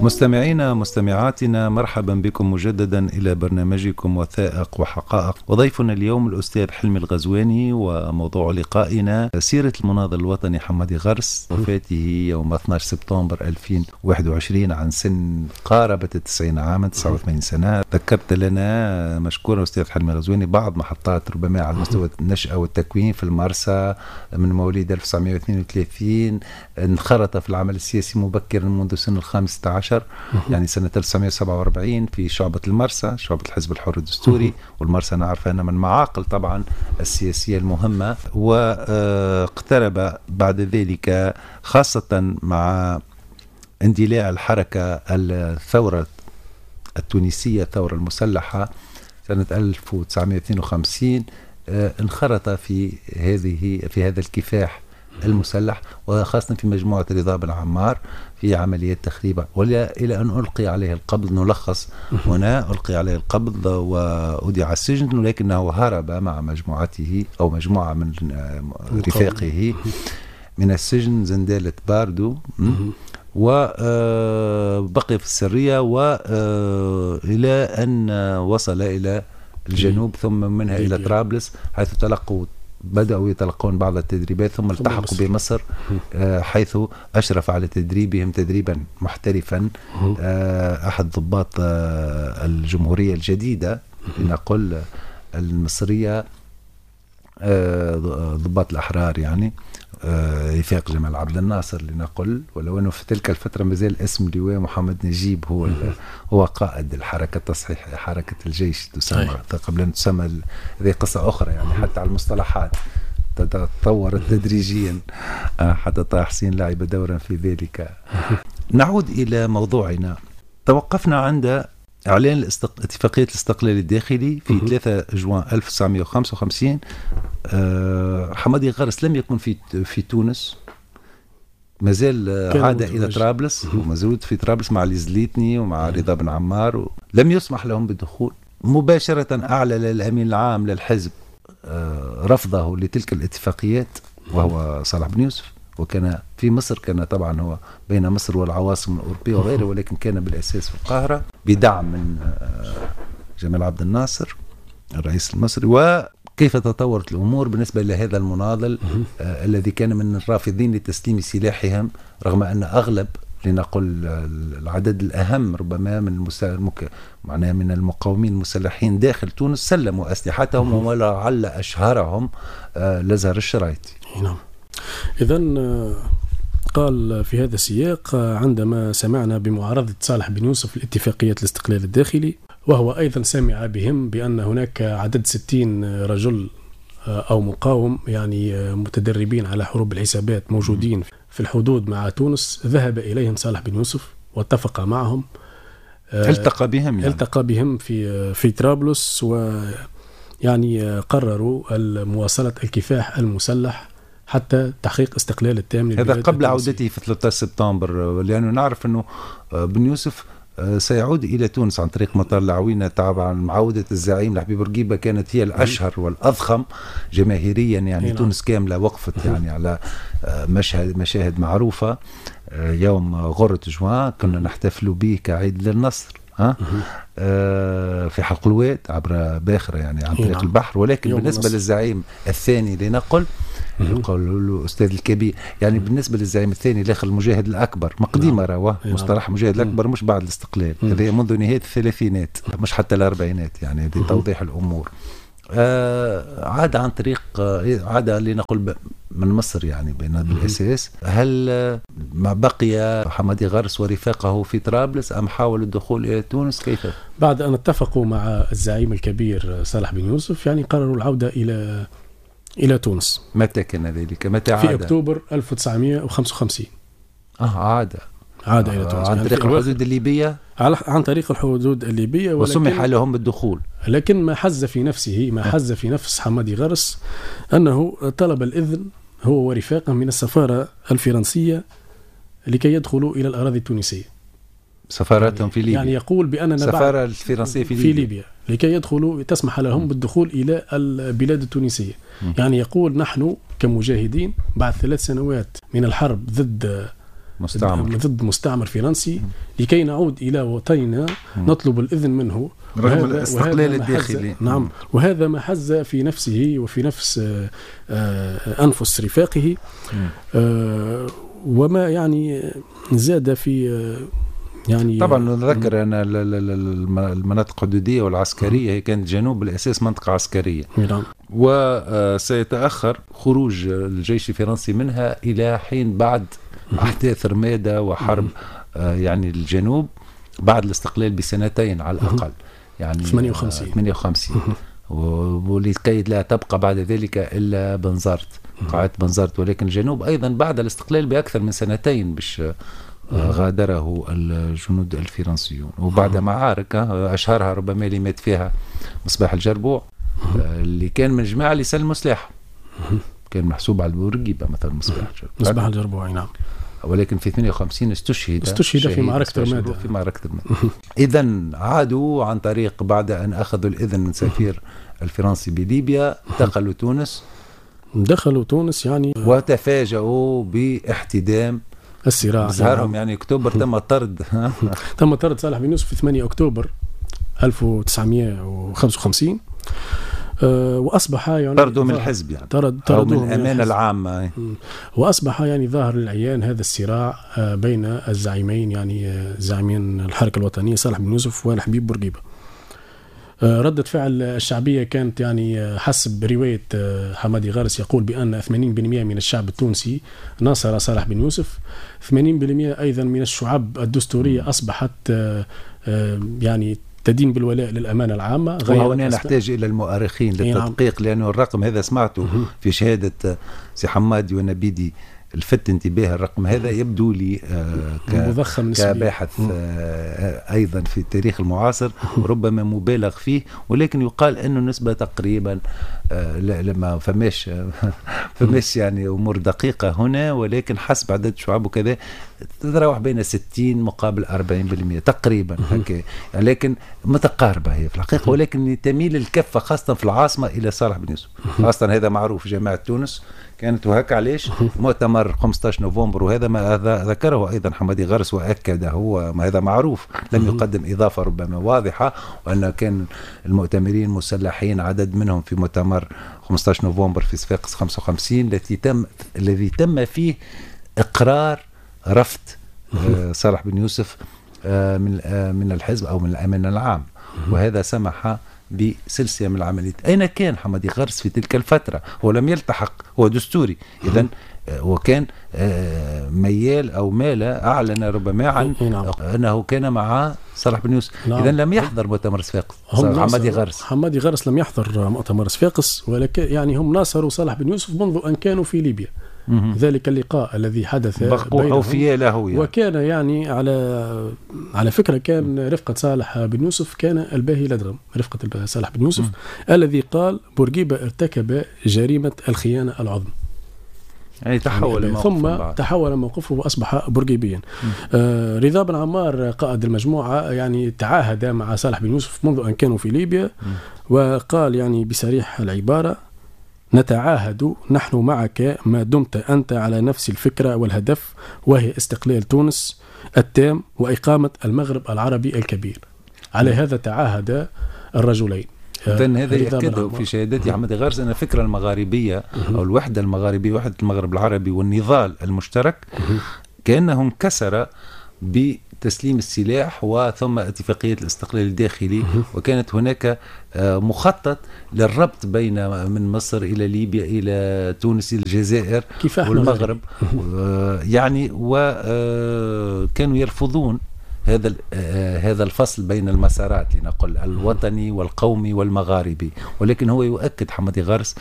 مستمعينا مستمعاتنا، مرحبا بكم مجددا إلى برنامجكم وثائق وحقائق. وضيفنا اليوم الأستاذ حلمي الغزواني، وموضوع لقائنا سيرة المناضل الوطني حمادي غرس، وفاته يوم 12 سبتمبر 2021 عن سن قاربة 90 عاما، 89 سنة. ذكرت لنا مشكورا أستاذ حلمي الغزواني بعض محطات ربما على مستوى النشأة والتكوين في المرسى، من مواليد 1932، انخرط في العمل السياسي مبكرا منذ سن 15، يعني سنة 1947 في شعبة المرسى، شعبة الحزب الحر الدستوري. والمرسى نعرف أنها من معاقل طبعا السياسية المهمة، واقترب بعد ذلك خاصة مع اندلاع الحركة الثورة التونسية، الثورة المسلحة سنة 1952، انخرط في هذا الكفاح المسلح، وخاصة في مجموعة رضا بن عمار في عمليات تخريب، إلى أن ألقي عليه القبض. نلخص هنا: ألقي عليه القبض وأودع السجن، ولكنه هرب مع مجموعته أو مجموعة من رفاقه من السجن زندالة باردو، وبقي في السرية وإلى أن وصل إلى الجنوب، ثم منها إلى طرابلس، حيث بدأوا يتلقون بعض التدريبات، ثم التحقوا بمصر، حيث أشرف على تدريبهم تدريبا محترفا أحد ضباط الجمهورية الجديدة لنقل المصرية، ضباط الأحرار، يعني رفاق جمال عبد الناصر لنقل، ولو أنه في تلك الفترة مازال اسم لواء محمد نجيب هو قائد الحركة التصحيح، حركة الجيش تسمى قبل أن تسمى. هذه قصة أخرى، يعني حتى على المصطلحات تطورت تدريجيا حتى طه حسين لعب دورا في ذلك. نعود إلى موضوعنا. توقفنا عند إعلان اتفاقية الاستقلال الداخلي في 3 جوان 1955. حمادي غرس لم يكن في تونس، مازال عاد إلى طرابلس، ومازال في طرابلس مع ليزليتني ومع رضا بن عمار، لم يسمح لهم بالدخول. مباشرة أعلن الأمين العام للحزب رفضه لتلك الاتفاقيات، وهو صالح بن يوسف، وكان في مصر، كان طبعا هو بين مصر والعواصم الأوروبية وغيره، ولكن كان بالأساس في القاهرة بدعم من جمال عبد الناصر الرئيس المصري. وكيف تطورت الأمور بالنسبة لهذا المناضل الذي كان من الرافضين لتسليم سلاحهم، رغم أن أغلب، لنقل العدد الأهم ربما من المقاومين المسلحين داخل تونس سلموا أسلحتهم، ولعل أشهرهم لزهر الشرايطي. نعم. إذن قال في هذا السياق: عندما سمعنا بمعارضة صالح بن يوسف لاتفاقية الاستقلال الداخلي، وهو أيضا سمع بهم بأن هناك عدد 60 رجل أو مقاوم، يعني متدربين على حروب الحسابات، موجودين في الحدود مع تونس، ذهب إليهم صالح بن يوسف واتفق معهم، التقى بهم في طرابلس، ويعني قرروا مواصلة الكفاح المسلح حتى تحقيق استقلال التام. هذا قبل عودته في 13 سبتمبر، لأنه نعرف أنه بن يوسف سيعود إلى تونس عن طريق مطار العوينة. طبعا عودة الزعيم لحبيب بورقيبة كانت هي الأشهر والأضخم جماهيريا، يعني تونس كاملة وقفت يعني على مشاهد معروفة. يوم غرة جوان كنا نحتفل به كعيد للنصر في حقلوات عبر باخرة، يعني عن طريق البحر. ولكن بالنسبة للزعيم الثاني لنقل، يقول له أستاذ الكبير، يعني بالنسبة للزعيم الثاني داخل المجاهد الأكبر، مقدمة رواه مصطلح مجاهد الأكبر مش بعد الاستقلال، هذا منذ نهاية الثلاثينات مش حتى الأربعينات، يعني لتوضيح الأمور. عاد عن طريق عاد لنقل من مصر، يعني بالأساس. هل ما بقي حمادي غرس ورفاقه في طرابلس أم حاولوا الدخول إلى تونس؟ كيف؟ بعد أن اتفقوا مع الزعيم الكبير صالح بن يوسف، يعني قرروا العودة إلى تونس. متى كان ذلك؟ متى عاد؟ في أكتوبر 1955. عاد إلى تونس عن طريق الحدود الليبية، عن طريق الحدود الليبية، وسمح لهم بالدخول. لكن ما حز في نفس حمادي غرس أنه طلب الإذن هو ورفاقه من السفارة الفرنسية لكي يدخلوا إلى الأراضي التونسية. سفارتهم في ليبيا، يعني يقول بأننا السفارة الفرنسية في ليبيا لكي يدخلوا، تسمح لهم بالدخول إلى البلاد التونسية. يعني يقول: نحن كمجاهدين بعد 3 سنوات من الحرب ضد ضد مستعمر فرنسي لكي نعود إلى وطننا نطلب الإذن منه رغم الاستقلال الداخلي. نعم، وهذا ما حز في نفسه وفي نفس أنفس رفاقه، وما يعني زاد في يعني طبعا نذكر أن المناطق الحدودية والعسكرية هي كانت جنوب الأساس منطقة عسكرية، وسيتأخر خروج الجيش الفرنسي منها إلى حين بعد أحداث رمادة وحرب يعني الجنوب بعد الاستقلال بسنتين على الأقل، يعني 58 ولكي لا تبقى بعد ذلك إلا بنزرت، قاعدة بنزرت، ولكن الجنوب أيضا بعد الاستقلال بأكثر من سنتين باش غادره الجنود الفرنسيون، وبعد معارك أشهرها ربما اللي مات فيها مصباح الجربوع اللي كان من الجماعة اللي سلموا سلاح، كان محسوب على بورقيبة مثلا مصباح الجربوع نعم، ولكن في 52 استشهد في معركة رمادة. إذا عادوا عن طريق بعد أن أخذوا الإذن من سفير الفرنسي بليبيا دخلوا تونس يعني، وتفاجؤوا باحتدام الصراع ظهرهم يعني أكتوبر تم طرد صالح بن يوسف في 8 أكتوبر 1955، وأصبح يعني طردوا من الحزب يعني أو من الأمانة العامة، وأصبح يعني ظاهر للعيان هذا الصراع بين الزعيمين، يعني زعيمين الحركة الوطنية صالح بن يوسف والحبيب بورقيبة. ردة فعل الشعبية كانت يعني حسب رواية حمادي غارس يقول بأن 80% من الشعب التونسي ناصر صالح بن يوسف، 80% أيضا من الشعب الدستورية أصبحت يعني تدين بالولاء للأمانة العامة. وهنا نحتاج إلى المؤرخين للتدقيق، لأنه الرقم هذا سمعته في شهادة سي حمادي ونبيدي الفت انتباه، الرقم هذا يبدو لي كباحث أيضا في التاريخ المعاصر ربما مبالغ فيه، ولكن يقال أنه نسبة تقريبا لما فماش يعني أمور دقيقة هنا، ولكن حسب عدد شعب وكذا تتراوح بين 60 مقابل 40% تقريبا هكذا، لكن متقاربة هي في الحقيقة، ولكن تميل الكفة خاصة في العاصمة إلى صالح بن يوسف، خاصة هذا معروف جماعة تونس كانت وهكا. علاش مؤتمر 15 نوفمبر وهذا ما ذكره أيضا حمادي غارس وأكد هو ما هذا معروف، لم يقدم إضافة ربما واضحة، وأن كان المؤتمرين مسلحين عدد منهم في مؤتمر 15 نوفمبر في صفاقس 55 الذي تم فيه إقرار رفض صالح بن يوسف من الحزب أو من الأمانة العام، وهذا سمح بسلسلة من العمليات. أين كان حمادي غارس في تلك الفترة؟ هو لم يلتحق، هو دستوري، إذن وكان ميال أو مال أعلن ربما عن أنه كان مع صالح بن يوسف، إذن لم يحضر مؤتمر صفاقس. حمادي غارس لم يحضر مؤتمر صفاقس، ولكن يعني هم ناصروا صالح بن يوسف منذ أن كانوا في ليبيا. ذلك اللقاء الذي حدث بينهم وكان يعني على فكرة كان رفقة صالح بن يوسف كان الباهي لدغم، رفقة صالح بن يوسف الذي قال بورقيبة ارتكب جريمة الخيانة العظمى، يعني تحول موقفه وأصبح بورقيبيا. رضا بن عمار قائد المجموعة يعني تعاهد مع صالح بن يوسف منذ أن كانوا في ليبيا، وقال يعني بصريح العبارة: نتعاهد نحن معك ما دمت أنت على نفس الفكرة والهدف، وهي استقلال تونس التام وإقامة المغرب العربي الكبير. على هذا تعاهد الرجلين. إذن هذا يأكده في شهادتي حمادي غارس أن الفكرة المغاربية أو الوحدة المغاربية، وحدة المغرب العربي والنضال المشترك كأنه انكسر بتسليم السلاح وثم اتفاقية الاستقلال الداخلي، وكانت هناك مخطط للربط بين من مصر إلى ليبيا إلى تونس إلى الجزائر والمغرب يعني، وكانوا يرفضون هذا الفصل بين المسارات لنقل الوطني والقومي والمغاربي، ولكن هو يؤكد حمادي غارس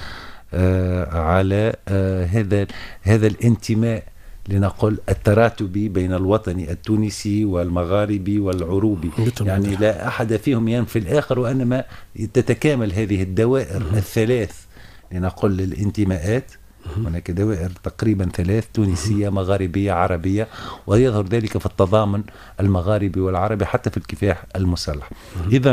على هذا الانتماء لنقول التراتبي بين الوطني التونسي والمغاربي والعروبي، يعني لا أحد فيهم ينفي الآخر، وإنما تتكامل هذه الدوائر الثلاث لنقول للانتماءات. هناك دوائر تقريبا 3: تونسية مغاربية عربية، ويظهر ذلك في التضامن المغاربي والعربي حتى في الكفاح المسلح. إذن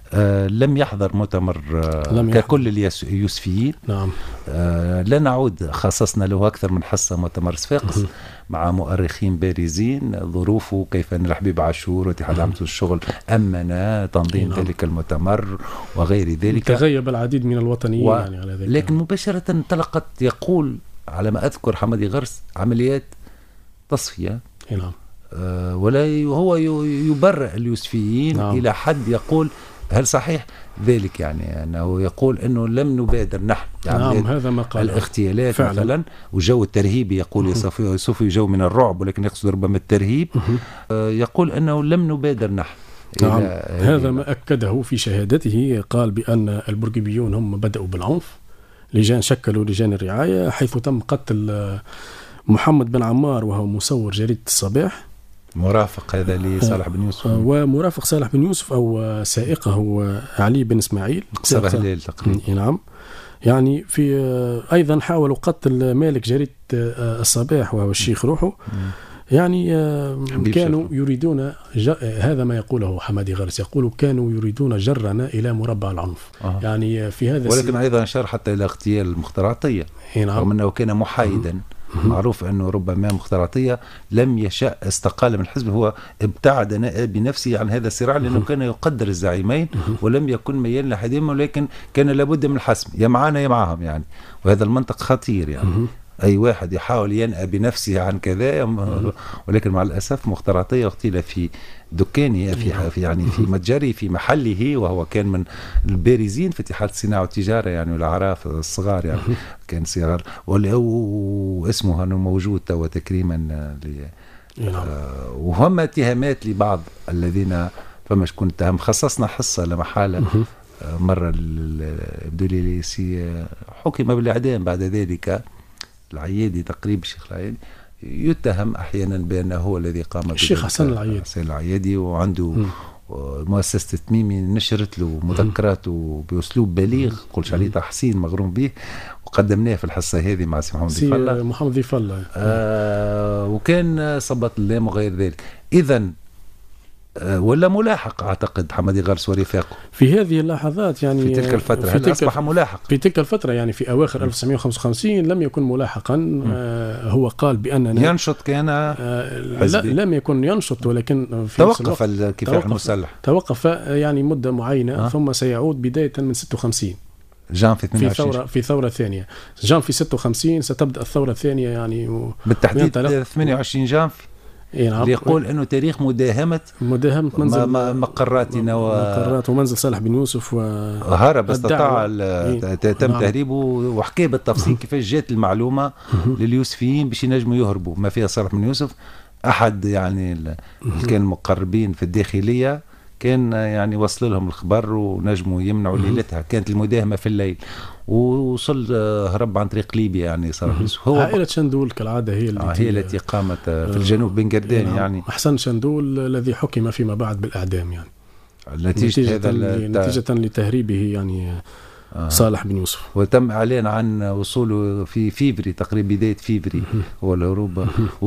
لم يحضر مؤتمر ككل اليوسفيين. نعم. لا نعود، خصصنا له أكثر من حصة مؤتمر صفاقس مع مؤرخين بارزين، ظروفه كيف أن الحبيب عاشور واتحاد عامة الشغل أمن تنظيم ذلك المؤتمر وغير ذلك. تغيب العديد من الوطنيين يعني على ذلك. لكن مباشرة انطلقت، يقول على ما أذكر حمادي غرس، عمليات تصفية. نعم. ولا هو يبرئ اليوسفيين. نعم. إلى حد يقول هل صحيح ذلك؟ يعني أنه يقول أنه لم نبادر نحن. نعم، هذا ما قال. الاغتيالات فعلا. مثلا وجو الترهيبي، يقول يصفي جو من الرعب، ولكن يقصد ربما الترهيب. يقول أنه لم نبادر نحن. نعم. هذا ما أكده في شهادته، قال بأن البورقيبيون هم بدأوا بالعنف، شكلوا لجان الرعاية، حيث تم قتل محمد بن عمار وهو مصور جريدة الصباح، مرافق هذا لصالح بن يوسف، ومرافق صالح بن يوسف أو سائقه هو علي بن إسماعيل صباح الليل تقريبا. نعم. يعني في أيضا حاولوا قتل مالك جريدة الصباح وهو الشيخ روحه. يعني كانوا يريدون هذا ما يقوله حمادي غرس، يقول كانوا يريدون جرنا إلى مربع العنف. يعني في هذا ولكن أيضا أشار حتى إلى اغتيال المختار عطية. نعم. رغم أنه كان محايدا. معروف أنه ربما مختار عطية لم يشاء، استقال من الحزب، هو ابتعد بنفسه عن هذا الصراع لأنه كان يقدر الزعيمين ولم يكن ميال لحدهم، ولكن كان لابد من الحسم، يا معانا يا معهم يعني. وهذا المنطق خطير يعني. أي واحد يحاول ينأى بنفسه عن كذا، ولكن مع الأسف مختار عطية اغتيل في دكانه، في يعني في متجري في محله، وهو كان من البارزين في اتحاد الصناعة والتجارة يعني، والأعراف الصغار يعني. كان صغار، واسمه أنه موجود توا تكريما وهم اتهامات لبعض الذين فما شكون اتهم. خصصنا حصة لمحالة مرة يبدو لي حكم بالإعدام بعد ذلك العيادي تقريبا، الشيخ العيادي يتهم احيانا بانه هو الذي قام الشيخ حسن العيادي وعنده مؤسسة تميمي نشرت له مذكراته بأسلوب بليغ، قلت عليه تحسين مغروم به، وقدمناه في الحصة هذه مع سي محمد ضيف الله. وكان صبت اللام وغير ذلك. إذن ولا ملاحق أعتقد حمادي غرس ورفاقه في هذه اللحظات يعني في تلك الفترة. هل أصبح ملاحق في تلك الفترة يعني في أواخر 1955 لم يكن ملاحقا. هو قال بأننا ينشط كان لا لم يكن ينشط، ولكن في توقف الكفاح المسلح، توقف يعني مدة معينة ثم سيعود بداية من 56 جان في ثورة ثانية. جان في 56 ستبدأ الثورة الثانية يعني بالتحديد 28 جان نعم. يقول انه تاريخ مداهمة منزل مقراتنا ومنزل صالح بن يوسف وهرب، استطاع تم تهريبه، وحكى بالتفصيل كيفاش جات المعلومة لليوسفيين باش ينجموا يهربوا. ما فيها صالح بن يوسف أحد يعني كان مقربين في الداخلية، كان يعني وصل لهم الخبر ونجموا يمنعوا ليلتها. كانت المداهمة في الليل، ووصل هرب عن طريق ليبيا يعني صار. هو عائلة شندول كالعادة هي التي قامت في الجنوب بن قردان يعني. أحسن شندول الذي حكم فيما بعد بالإعدام يعني نتيجة لتهريبه يعني صالح بن يوسف. وتم إعلان عن وصوله في فيفري تقريبا، بداية فيفري هو الهروب.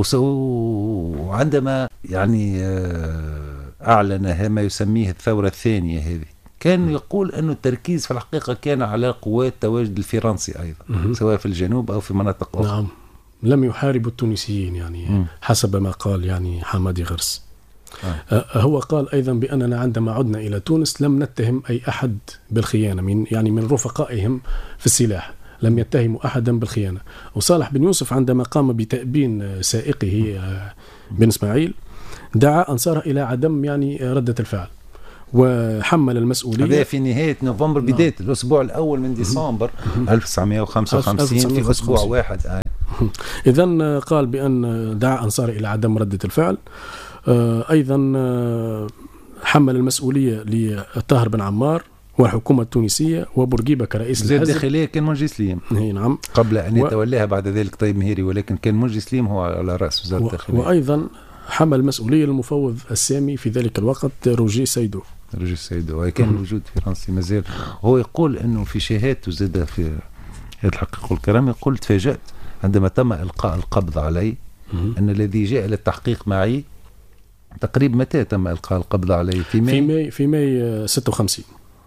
وعندما يعني أعلن ما يسميه الثورة الثانية هذه، كان يقول أنه التركيز في الحقيقة كان على قوات التواجد الفرنسي أيضا، سواء في الجنوب أو في مناطق أخرى. نعم، لم يحاربوا التونسيين يعني حسب ما قال يعني حمادي غرس. هو قال أيضا بأننا عندما عدنا إلى تونس لم نتهم أي أحد بالخيانة من رفقائهم في السلاح، لم يتهموا أحدا بالخيانة. وصالح بن يوسف عندما قام بتأبين سائقه بن إسماعيل دعا أنصاره إلى عدم يعني ردة الفعل، وحمل المسؤولية. هذا في نهاية نوفمبر بداية الأسبوع الأول من ديسمبر 1955 في أسبوع واحد. إذن قال بأن دعا أنصاره إلى عدم ردة الفعل. أيضا حمل المسؤولية لطاهر بن عمار والحكومة التونسية وبورقيبة كرئيس الحزب. الداخلية كان منجي سليم نعم قبل أن يتولاها بعد ذلك طيب مهيري، ولكن كان منجي سليم هو على رأس وزارة الداخلية. وأيضا حمل المسؤولية للمفوض السامي في ذلك الوقت روجي سيدو، وكان موجود في فرنسا مازال. هو يقول أنه في شهادته زاد في هذا الحقيقة والكرام، يقول تفاجأت عندما تم إلقاء القبض علي أن الذي جاء للتحقيق معي تقريبا متى تم إلقاء القبض عليه؟ في ماي 56.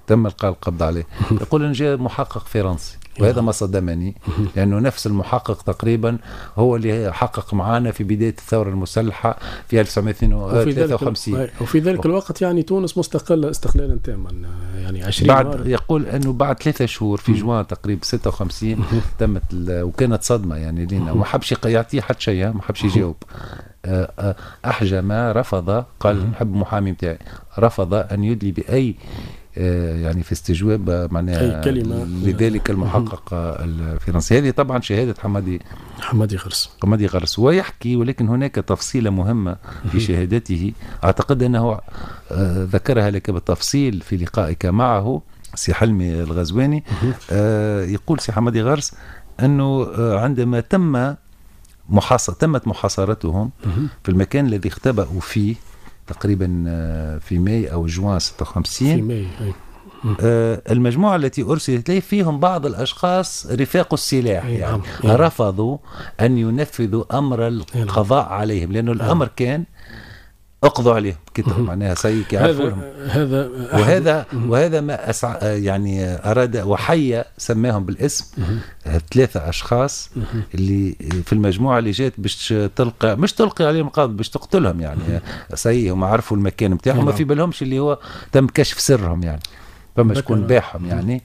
تم إلقاء القبض عليه. يقول أن جاء محقق فرنسي، وهذا ما صدمني، لأنه نفس المحقق تقريبا هو اللي حقق معنا في بداية الثورة المسلحة في 1953. وفي ذلك الوقت يعني تونس مستقلة استقلالا تاما، يعني 20 بعد يقول أنه بعد 3 شهور في جوان تقريبا 56 تمت وكانت صدمة يعني لينا، وما حبش يعطيه حتى شيء، ما حبش يجاوب. أحجم، رفض، قال نحب محامي متاعي، رفض أن يدلي بأي يعني في استجواب معناها كلمة لذلك المحقق الفرنسي. هذه طبعا شهادة حمادي غرس. ويحكي، ولكن هناك تفصيلة مهمة في شهادته أعتقد أنه ذكرها لك بالتفصيل في لقائك معه سي حلمي الغزواني. يقول سي حمادي غرس أنه عندما تمت محاصرتهم في المكان الذي اختبأوا فيه تقريبا في ماي أو جوان 56 في ماي. المجموعة التي أرسلت إليه فيهم بعض الأشخاص رفاق السلاح يعني رفضوا أن ينفذوا أمر القضاء عليهم، لأنه الأمر كان اقضوا عليهم كتب معناها سيك يعرفونهم. وهذا ما يعني أراد وحي سماهم بالاسم 3 أشخاص اللي في المجموعة اللي جات باش مش تلقي عليهم القبض، باش تقتلهم يعني هم عرفوا المكان متاعهم، ما في بالهمش اللي هو تم كشف سرهم يعني، فما شكون باعهم يعني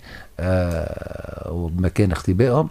ومكان اختبائهم.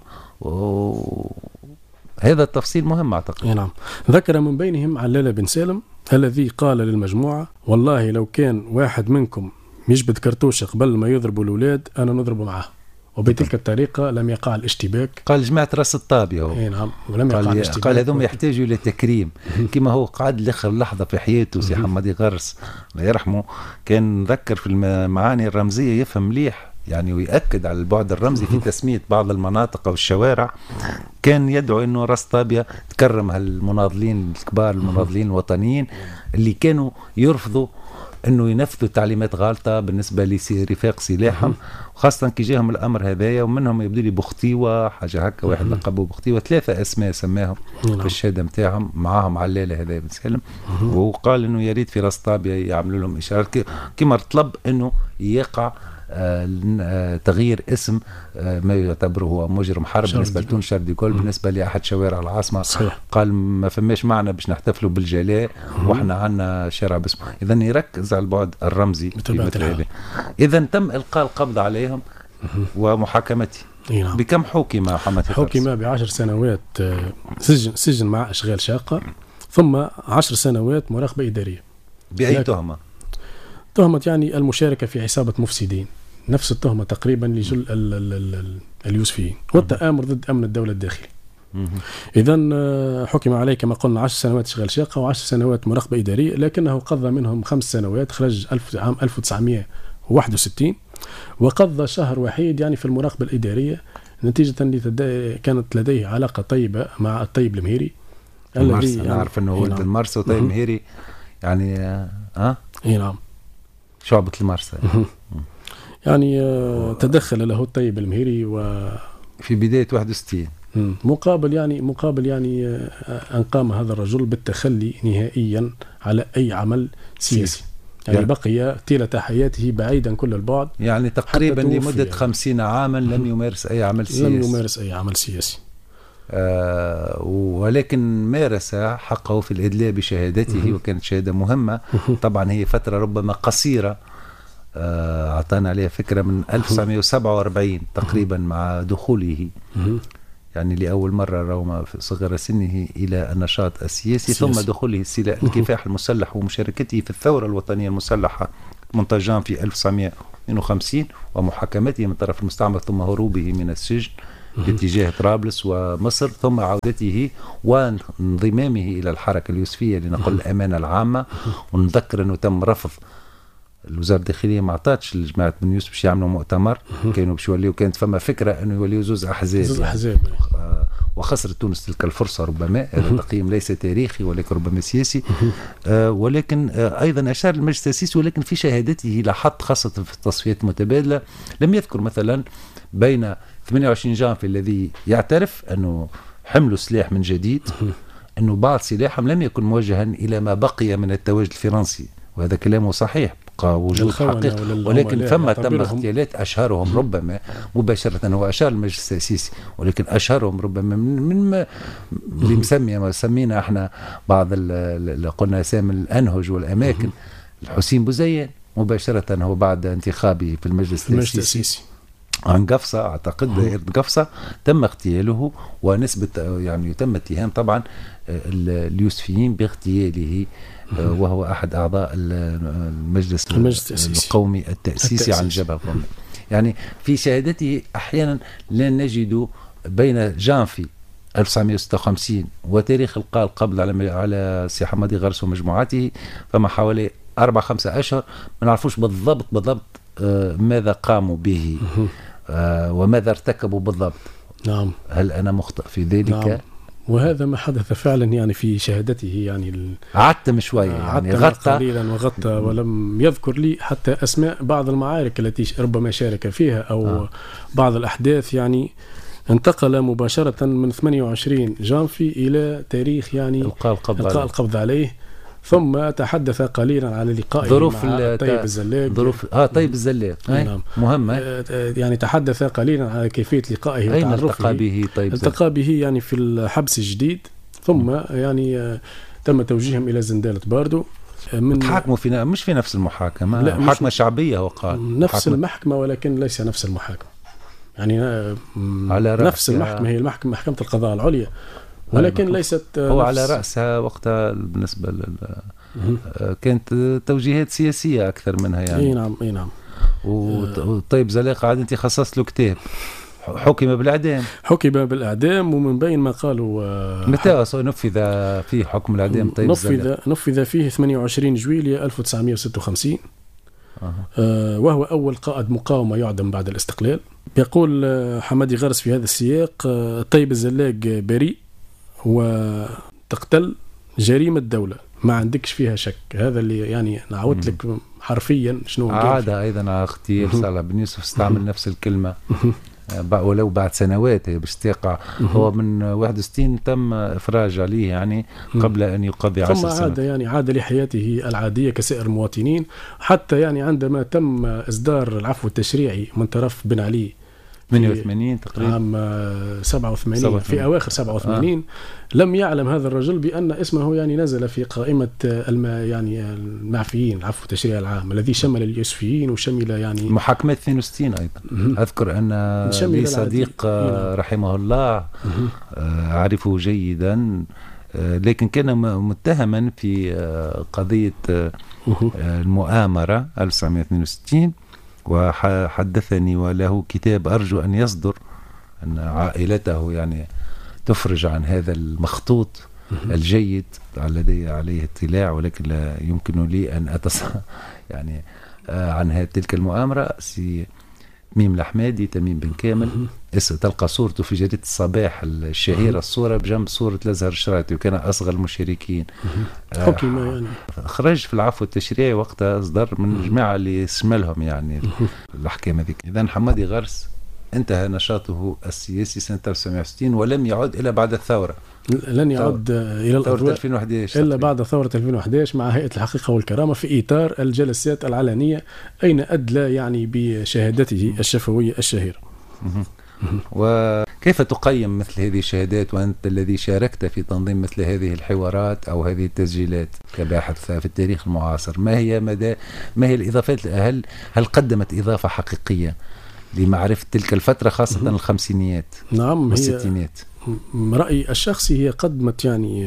هذا التفصيل مهم أعتقد. نعم. ذكر من بينهم علالة بن سالم الذي قال للمجموعة: والله لو كان واحد منكم يجبد كرتوشة قبل ما يضربوا الأولاد أنا نضربه معه. وبتلك الطريقة لم يقع الاشتباك. قال جماعة راس الطابية نعم، ولم يقع الاشتباك. قال هذوم يحتاجوا إلى تكريم كما هو قعد لآخر لحظة في حياته. سي حمادي غرس الله يرحمه كان ذكر في المعاني الرمزية، يفهم مليح يعني، ويأكد على البعد الرمزي في تسمية بعض المناطق أو الشوارع. كان يدعو أنه راس طابية تكرم هالمناضلين الكبار، المناضلين الوطنيين اللي كانوا يرفضوا أنه ينفذوا تعليمات غالطة بالنسبة لرفاق سلاحهم، وخاصة كي جاهم الأمر هذايا. ومنهم يبدو لي بختيوة حاجة هكا، واحد لقبه بختيوة، 3 أسماء سماهم في الشهادة متاعهم، معاهم علالة هذا بن سالم. وقال أنه يريد في راس طابية يعملوا لهم إشارة كما طلب أنه يقع تغيير اسم ما يعتبره هو مجرم حرب بالنسبة لتونس شارل دي غول بالنسبة لأحد شوارع العاصمة. صحيح. قال ما فماش معنى باش نحتفلوا بالجلاء وإحنا عنا شارع باسمه. إذن يركز على البعد الرمزي في مثل هذا. إذن تم إلقاء القبض عليهم ومحاكمته. بكم حكم محمد؟ حكم ب10 سنوات سجن مع أشغال شاقة، ثم 10 سنوات مراقبة إدارية. بأي تهمة؟ تهمة يعني المشاركة في عصابة مفسدين، نفس التهمة تقريبا لجل اليوسفيين، والتآمر ضد أمن الدولة الداخلي. إذن حكم عليه كما قلنا 10 سنوات شغال شاقة و10 سنوات مراقبة إدارية، لكنه قضى منهم 5 سنوات، خرج عام 1961، وقضى شهر وحيد يعني في المراقبة الإدارية، نتيجة كانت لديه علاقة طيبة مع الطيب المهيري الذي يعني نعرف أنه ولد المرس وطيب المهيري يعني نعم شعبة المرسى يعني تدخل له الطيب المهيري في بداية 61 مقابل يعني أن قام هذا الرجل بالتخلي نهائيا على أي عمل سياسي. يعني بقي طيلة حياته بعيدا كل البعد، يعني تقريبا لمدة 50 عاما لم يمارس أي عمل سياسي. ولكن مارس حقه في الإدلاء بشهادته، وكانت شهادة مهمة. طبعا هي فترة ربما قصيرة، أعطانا عليها فكرة من 1947 تقريبا مع دخوله يعني لأول مرة روما في صغر سنه إلى النشاط السياسي، ثم دخوله الكفاح المسلح ومشاركته في الثورة الوطنية المسلحة منتجان في 1952، ومحاكمته من طرف المستعمر، ثم هروبه من السجن باتجاه طرابلس ومصر، ثم عودته وانضمامه إلى الحركة اليوسفية لنقل الأمانة العامة. ونذكر أنه تم رفض الوزارة الداخلية، ما عطاتش لجماعة بن يوسف باش يعملوا مؤتمر، كانوا باش يوليوا، كانت فما فكرة أنه يوليوا زوز أحزاب وخسرت تونس تلك الفرصة. ربما هذا تقييم ليس تاريخي ولكن ربما سياسي. ولكن أيضا أشار المجلس التأسيسي، ولكن في شهادته لاحظت خاصة في التصفيات المتبادلة لم يذكر مثلا بين 28 جانفي الذي يعترف أنه حملوا سلاح من جديد، أنه بعض سلاحهم لم يكن موجها إلى ما بقي من التواجد الفرنسي، وهذا كلامه صحيح. يبقى وجود حقيقي، ولكن فما تم اغتيالات أشهرهم ربما مباشرة هو أشار المجلس التأسيسي، ولكن أشهرهم ربما من اللي مسمينا احنا بعض قلنا اسامي الأنهج والأماكن. الحسين بوزيان مباشرة هو بعد انتخابه في المجلس التأسيسي عن قفصة، أعتقد دائرة قفصة تم اغتياله، ونسبة يعني يتم اتهام طبعا اليوسفيين باغتياله، وهو أحد أعضاء المجلس القومي التأسيسي عن جبهة القومي. يعني في شهادته أحيانا لا نجد بين جانفي 1956 وتاريخ القاء القبض على سي حمادي غرس ومجموعته فما حوالي 4-5 أشهر، ما نعرفوش بالضبط ماذا قاموا به وماذا ارتكبوا بالضبط. نعم. هل أنا مخطئ في ذلك؟ نعم. وهذا ما حدث فعلا يعني في شهادته، يعني عتم شوية، يعني غطى قليلا وغطى، ولم يذكر لي حتى أسماء بعض المعارك التي ربما شارك فيها أو بعض الأحداث. يعني انتقل مباشرة من 28 جانفي إلى تاريخ يعني إلقاء القبض عليه، ثم تحدث قليلا على لقائه مع طيب الزلاق. طيب الزلاق نعم. مهمة. يعني تحدث قليلا على كيفية لقائه أين التقى به طيب التقى به يعني في الحبس الجديد، ثم يعني تم توجيههم إلى زندالة باردو. تحاكموا في مش في نفس المحاكمة، لا محاكمة شعبية وقال نفس المحكمة ولكن ليس نفس المحاكمة، يعني على نفس المحكمة هي محكمة القضاء العليا، ولكن ليست هو على رأسها وقتها بالنسبة كانت توجيهات سياسية أكثر منها يعني. اي نعم. وطيب زلاق عاد انت خصصت له كتاب، حكم بالإعدام، ومن بين ما قالوا متى نفذ فيه حكم الإعدام طيب زلاق؟ نفذ فيه 28 جويلية 1956. وهو أول قائد مقاومة يعدم بعد الاستقلال. يقول حمادي غرس في هذا السياق: طيب الزلاق بريء وتقتل جريمة دولة، ما عندكش فيها شك. هذا اللي يعني نعود لك حرفيا شنو عاد أيضا على اغتيال صالح بن يوسف استعمل نفس الكلمة ولو بعد سنوات باش تقع. هو من 61 تم إفراج عليه يعني قبل أن يقضي 10 سنوات، ثم عاد يعني عاد لحياته العادية كسائر المواطنين، حتى يعني عندما تم إصدار العفو التشريعي من طرف بن علي 88 تقريبا عام 87 في أواخر 87 لم يعلم هذا الرجل بأن اسمه يعني نزل في قائمة يعني المعفيين، العفو التشريعي العام الذي شمل اليوسفيين وشمل يعني محاكمات 62 أيضا. أذكر أن لي صديق رحمه الله أعرفه جيدا، لكن كان متهما في قضية المؤامرة 1962، وحدثني وله كتاب أرجو أن يصدر، أن عائلته يعني تفرج عن هذا المخطوط الجيد الذي عليه اطلاع، ولكن لا يمكن لي أن يعني عن تلك المؤامرة. سي ميم الحمادي تميم بن كامل تلقى صورته في جريدة الصباح الشهيرة، الصورة بجنب صورة الأزهر الشرعي، وكان أصغر المشاركين. حكم يعني خرج في العفو التشريعي وقتها، أصدر من الجماعة اللي شملهم يعني الأحكام هذيك. إذن حمادي غرس انتهى نشاطه السياسي سنة 1960 ولم يعد إلا بعد الثورة. لن يعد إلى الأضواء 2011 إلا بعد ثورة 2011 مع هيئة الحقيقة والكرامة في إطار الجلسات العلنية، أين أدلى يعني بشهادته الشفوية الشهيرة. وكيف تقيم مثل هذه الشهادات وأنت الذي شاركت في تنظيم مثل هذه الحوارات أو هذه التسجيلات كباحث في التاريخ المعاصر؟ ما هي الإضافات؟ هل قدمت إضافة حقيقية لمعرفة تلك الفترة خاصة الخمسينيات والستينات؟ رأيي الشخصي هي قدمت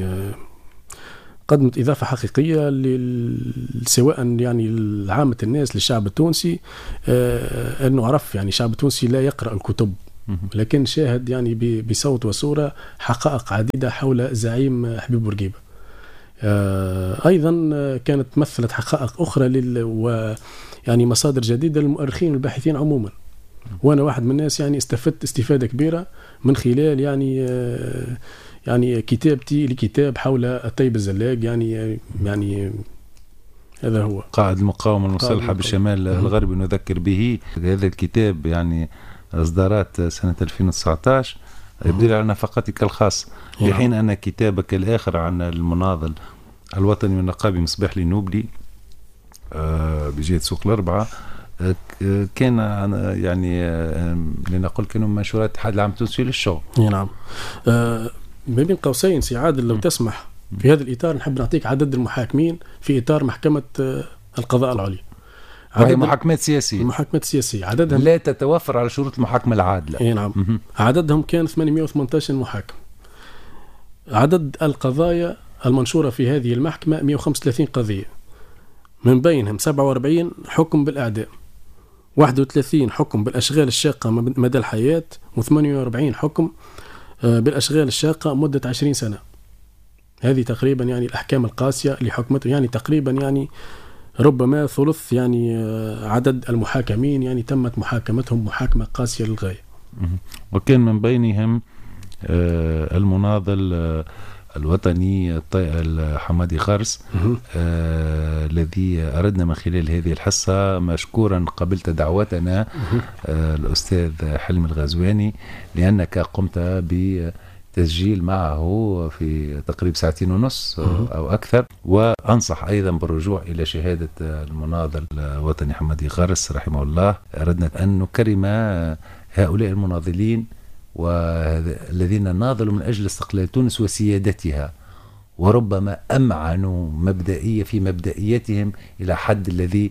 إضافة حقيقية سواء يعني لعامة الناس، للشعب التونسي، أنه عرف يعني الشعب التونسي لا يقرأ الكتب، لكن شاهد يعني بصوت وصورة حقائق عديدة حول زعيم حبيب بورقيبة. أيضا كانت مثلت حقائق أخرى ويعني مصادر جديدة للمؤرخين والباحثين عموما، وأنا واحد من الناس يعني استفدت استفادة كبيرة من خلال يعني كتابتي لكتاب حول الطيب الزلاق. يعني هذا هو قائد المقاومة المسلحة بالشمال الغربي نذكر به. هذا الكتاب يعني إصدارات سنة 2019 يبدل على نفقتك الخاصة، في حين أن كتابك الآخر عن المناضل الوطني والنقابي مصباح لنوبلي بجهة سوق الأربعة كان يعني لنقول كانوا منشورات الاتحاد العام التونسي للشغل. نعم. ما بين قوسين سي عادل لو تسمح في هذا الإطار نحب نعطيك عدد المحاكمين في إطار محكمة القضاء العليا. وهي محاكمات سياسية. المحاكمات السياسية عددهم لا تتوفر على شروط المحاكمة العادلة. نعم. عددهم كان 818 محاكم. عدد القضايا المنشورة في هذه المحكمة 135 قضية، من بينهم 47 حكم بالإعدام، 31 حكم بالأشغال الشاقة مدى الحياة، و48 حكم بالأشغال الشاقة مدة 20 سنة. هذه تقريبا يعني الأحكام القاسية اللي حكمته، يعني تقريبا يعني ربما ثلث يعني عدد المحاكمين يعني تمت محاكمتهم محاكمة قاسية للغاية. وكان من بينهم المناضل الوطني حمادي غرس الذي أردنا من خلال هذه الحصة مشكورا قبلت دعوتنا الأستاذ حلمي الغزواني، لأنك قمت بتسجيل معه في تقريبا 2.5 ساعة أو أكثر. وأنصح أيضا بالرجوع إلى شهادة المناضل الوطني حمادي غرس رحمه الله. أردنا أن نكرم هؤلاء المناضلين والذين ناضلوا من أجل استقلال تونس وسيادتها، وربما أمعنوا مبدئية في مبدئيتهم إلى حد الذي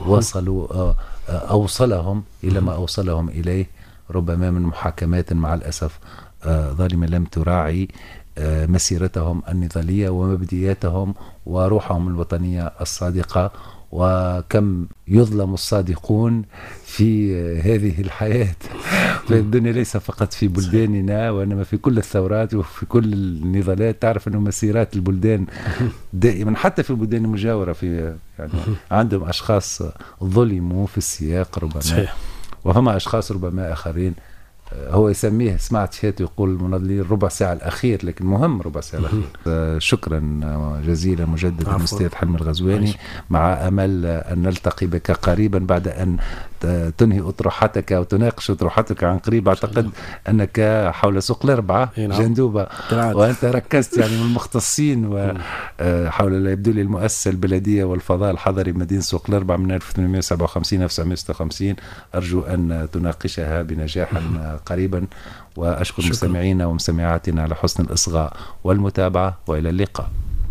أوصلهم إلى ما أوصلهم إليه، ربما من محاكمات مع الأسف ظالمة لم تراعي مسيرتهم النضالية ومبدئياتهم وروحهم الوطنية الصادقة. وكم يظلم الصادقون في هذه الحياة في الدنيا، ليس فقط في بلداننا وإنما في كل الثورات وفي كل النضالات. تعرف أنه مسيرات البلدان دائما حتى في البلدان المجاورة في يعني عندهم أشخاص ظلموا في السياق ربما، وهما أشخاص ربما آخرين هو يسميه، سمعت شهادته يقول المناضلين ربع ساعة الأخير، لكن مهم ربع ساعة الأخير. شكرا جزيلا مجددا الأستاذ حلمي الغزواني، مع أمل أن نلتقي بك قريبا بعد أن تنهي أطروحتك أو تناقش أطروحتك عن قريب. أعتقد أنك حول سوق الأربعة جندوبة، وأنت ركزت يعني من المختصين وحول يبدو لي المؤسسة البلدية والفضاء الحضري بمدينة سوق الأربعة من 1857 1956. أرجو أن تناقشها بنجاح قريبا، وأشكر مستمعينا ومستمعاتنا على حسن الإصغاء والمتابعة، وإلى اللقاء.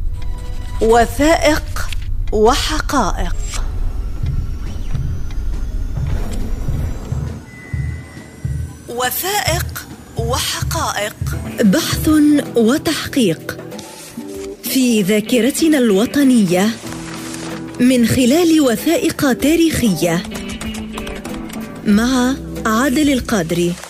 وثائق وحقائق. وثائق وحقائق، بحث وتحقيق في ذاكرتنا الوطنية من خلال وثائق تاريخية، مع عادل القادري.